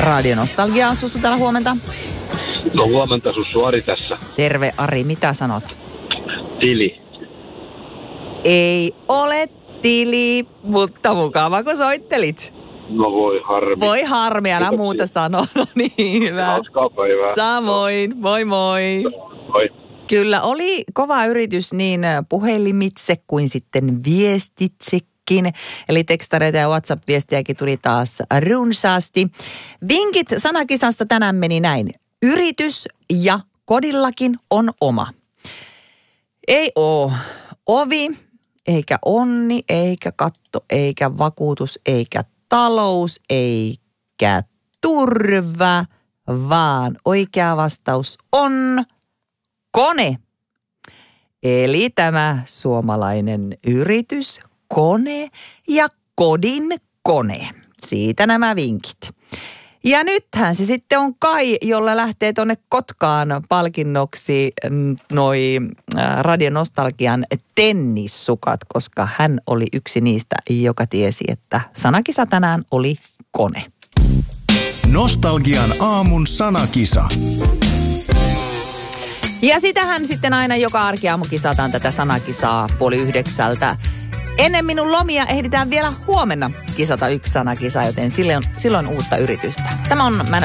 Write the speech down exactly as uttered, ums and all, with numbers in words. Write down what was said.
Radio Nostalgia, Susu täällä huomenta. No huomenta, Sussu, Ari tässä. Terve Ari, mitä sanot? Tili. Ei ole tili, mutta mukava kun soittelit. No voi harmi. Voi harmi, älä Kiitoksia. muuta sano. No niin, hyvä. Hauskaa päivää. Samoin, moi moi. Moi. Kyllä, oli kova yritys niin puhelimitse kuin sitten viestitsekin. Eli tekstareita ja WhatsApp-viestiäkin tuli taas runsaasti. Vinkit sanakisasta tänään meni näin. Yritys ja kodillakin on oma. Ei oo ovi, eikä onni, eikä katto, eikä vakuutus, eikä talous, eikä turva, vaan oikea vastaus on kone. Eli tämä suomalainen yritys, kone ja kodin kone. Siitä nämä vinkit. Ja nythän se sitten on Kai, jolla lähtee tuonne Kotkaan palkinnoksi noi Radio Nostalgian tennissukat, koska hän oli yksi niistä, joka tiesi, että sanakisa tänään oli kone. Nostalgian aamun sanakisa. Ja sitähän sitten aina joka arkiaamu kisataan tätä sanakisaa puoli yhdeksältä. Ennen minun lomia ehditään vielä huomenna kisata yksi sanakisa, joten silloin, silloin uutta yritystä. Tämä on